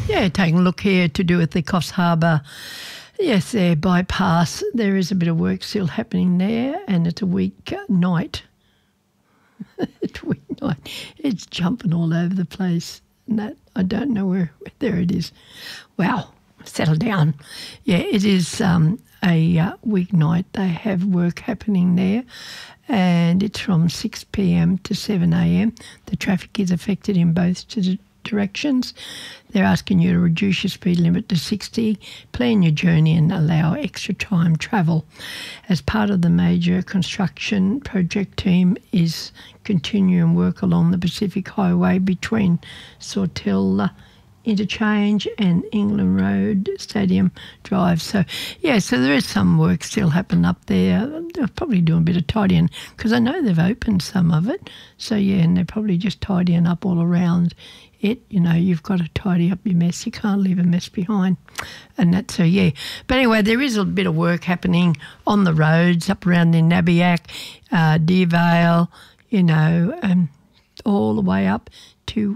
Yeah, taking a look here to do with the Coffs Harbour. Yes, their bypass. There is a bit of work still happening there, and it's a weeknight. It's a weeknight. It's jumping all over the place. And that I don't know where. There it is. Wow, settle down. Yeah, it is a weeknight. They have work happening there, and it's from 6 p.m. to 7 a.m. The traffic is affected in both directions. They're asking you to reduce your speed limit to 60, plan your journey and allow extra time travel. As part of the major construction project team is continuing work along the Pacific Highway between Sawtell Interchange and England Road Stadium Drive. So, yeah, so there is some work still happening up there. They're probably doing a bit of tidying because I know they've opened some of it. So, yeah, and they're probably just tidying up all around it. You know, you've got to tidy up your mess. You can't leave a mess behind. And that's so, yeah. But anyway, there is a bit of work happening on the roads up around in Nabiac, Deervale, you know, all the way up to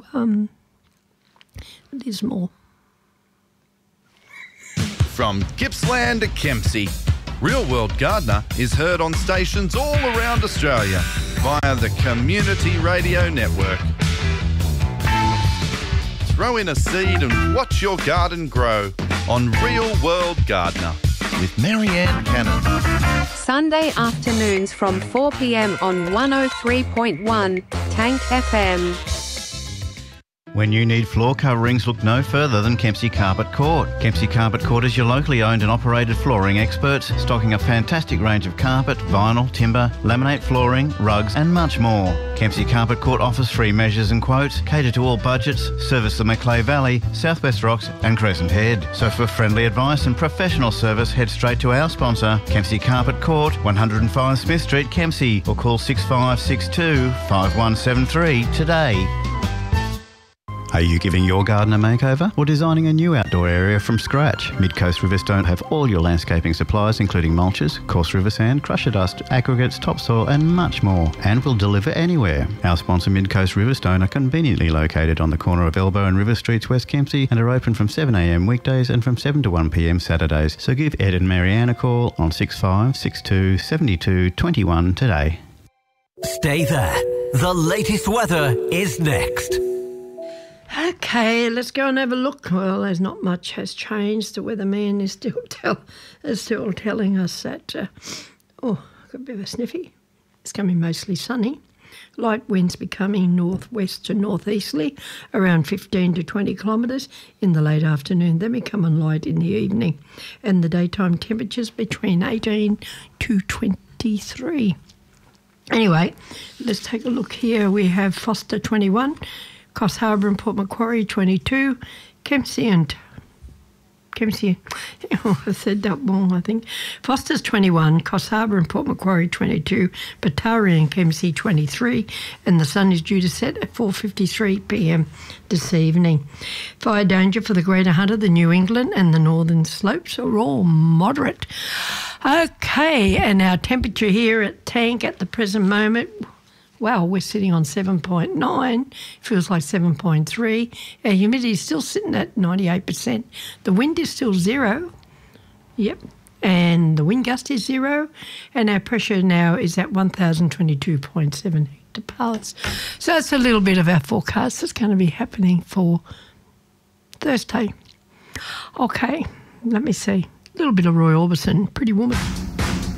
Lismore. From Gippsland to Kempsey, Real World Gardener is heard on stations all around Australia via the Community Radio Network. Throw in a seed and watch your garden grow on Real World Gardener with Marianne Cannon. Sunday afternoons from 4 p.m. on 103.1 Tank FM. When you need floor coverings, look no further than Kempsey Carpet Court. Kempsey Carpet Court is your locally owned and operated flooring experts, stocking a fantastic range of carpet, vinyl, timber, laminate flooring, rugs and much more. Kempsey Carpet Court offers free measures and quotes, cater to all budgets, service the Macleay Valley, Southwest Rocks and Crescent Head. So for friendly advice and professional service, head straight to our sponsor, Kempsey Carpet Court, 105 Smith Street, Kempsey, or call 6562 5173 today. Are you giving your garden a makeover or designing a new outdoor area from scratch? Mid-Coast Riverstone have all your landscaping supplies including mulches, coarse river sand, crusher dust, aggregates, topsoil and much more, and will deliver anywhere. Our sponsor Mid-Coast Riverstone are conveniently located on the corner of Elbow and River Streets, West Kempsey, and are open from 7am weekdays and from 7 to 1pm Saturdays. So give Ed and Marianne a call on 6562 72 21 today. Stay there. The latest weather is next. Okay, let's go and have a look. Well, there's not much has changed. The weatherman is still telling us that, got a bit of a sniffy. It's going to be mostly sunny. Light winds becoming northwest to northeasterly, around 15 to 20 kilometres in the late afternoon. Then becoming light in the evening. And the daytime temperatures between 18 to 23. Anyway, let's take a look here. We have Foster 21. Coffs Harbour and Port Macquarie 22, Kempsey, I said that wrong, I think. Foster's 21, Coffs Harbour and Port Macquarie 22, Batari and Kempsey 23, and the sun is due to set at 4:53 p.m. this evening. Fire danger for the Greater Hunter, the New England and the Northern Slopes are all moderate. Okay, and our temperature here at Tank at the present moment, wow, we're sitting on 7.9, feels like 7.3. Our humidity is still sitting at 98%. The wind is still 0. Yep. And the wind gust is 0. And our pressure now is at 1,022.7 hectopascals. So that's a little bit of our forecast that's going to be happening for Thursday. Okay, let me see. A little bit of Roy Orbison, Pretty Woman.